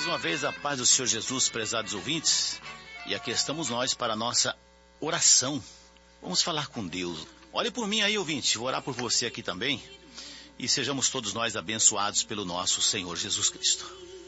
uma vez a paz do Senhor Jesus, prezados ouvintes, e aqui estamos nós para a nossa oração. Vamos falar com Deus. Olhe por mim aí, ouvinte, vou orar por você aqui também, e sejamos todos nós abençoados pelo nosso Senhor Jesus Cristo.